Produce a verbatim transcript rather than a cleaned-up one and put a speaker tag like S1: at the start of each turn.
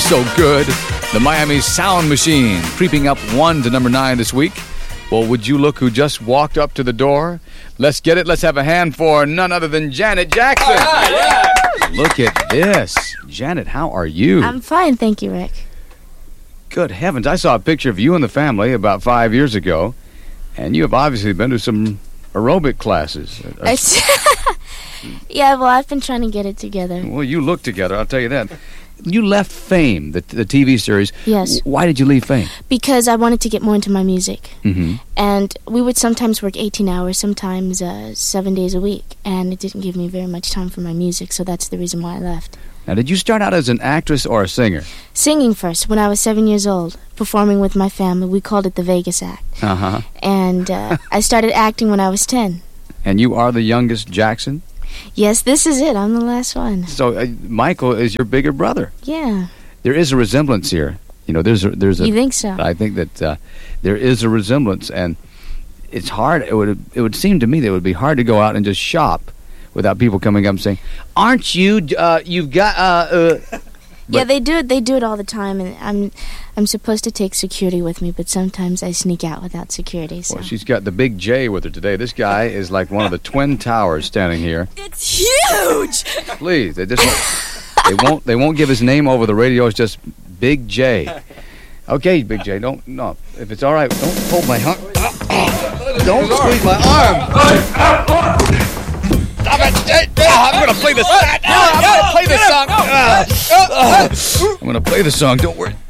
S1: so good. The Miami Sound Machine, creeping up one to number nine this week. Well, would you look who just walked up to the door? Let's get it. Let's have a hand for none other than Janet Jackson.
S2: Oh, yeah, yeah.
S1: Look at this. Janet, how are you?
S3: I'm fine, thank you, Rick.
S1: Good heavens. I saw a picture of you and the family about five years ago, and you have obviously been to some aerobic classes.
S3: I s- yeah, well, I've been trying to get it together.
S1: Well, you look together, I'll tell you that. You left Fame, the, the T V series.
S3: Yes.
S1: Why did you leave Fame?
S3: Because I wanted to get more into my music.
S1: Mm-hmm.
S3: And we would sometimes work eighteen hours, sometimes uh, seven days a week. And it didn't give me very much time for my music, so that's the reason why I left.
S1: Now, did you start out as an actress or a singer?
S3: Singing first, when I was seven years old, performing with my family. We called it the Vegas Act.
S1: Uh-huh.
S3: And uh, I started acting when I was ten.
S1: And you are the youngest Jackson?
S3: Yes, this is it. I'm the last one.
S1: So uh, Michael is your bigger brother.
S3: Yeah.
S1: There is a resemblance here. You know, there's a, there's a.
S3: You think so?
S1: I think that uh, there is a resemblance, and it's hard. It would it would seem to me that it would be hard to go out and just shop without people coming up and saying, "Aren't you? Uh, you've got." Uh, uh.
S3: Yeah, they do it. They do it all the time, and I'm I'm supposed to take security with me, but sometimes I sneak out without security. So.
S1: Well, she's got the big J with her today. This guy is like one of the twin towers standing here.
S3: It's huge.
S1: Please, they just won't, they won't they won't give his name over the radio. It's just Big J. Okay, Big J, don't no. If it's all right, don't hold my arm. Don't squeeze my arm. Stop it! I'm gonna play the song. I'm gonna play the song. I'm gonna play the song. Don't worry.